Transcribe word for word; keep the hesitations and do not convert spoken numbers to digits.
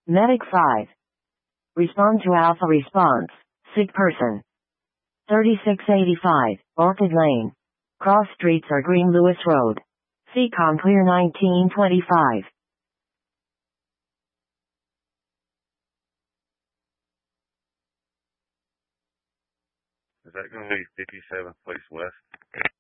Medic five. Respond to Alpha response. Sick person. thirty-six eighty-five, Orchid Lane. Cross streets are Green Lewis Road. C COM clear nineteen twenty-five. Is that going to be fifty-seventh Place West?